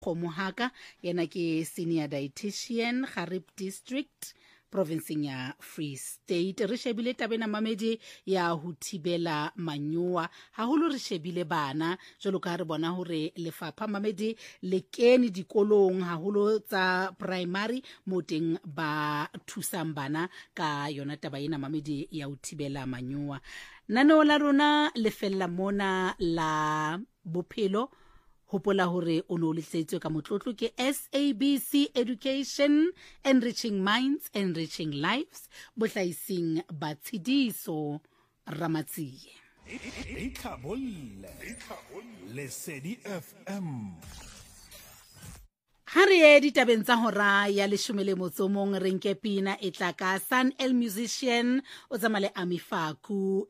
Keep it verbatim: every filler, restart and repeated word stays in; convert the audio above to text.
Khomohaka yena ke senior dietitian Harib District provinceng ya Free State. Re shebile tabena mamedi ya ho thibela manyoa haholo, re shebile bana jwalo ka re bona hore lefapha mamedi le kene dikolong haholo tsa primary moteng ba thusang bana ka yona taba ena mamedi ya ho thibela manyoa. Nano la rona le fella mona la bophelo, hopola hore o no letletswe ka motlotlo ke S A B C Education, Enriching Minds, Enriching Lives, bohlaising ba Tshidiso Ramatsie. Itlhabolle Lesedi F M. Ha re ye ditabeng tsa hora ya leshome le motso mong, re nke pina e tla ka Sun El Musician o tsamale Amifaku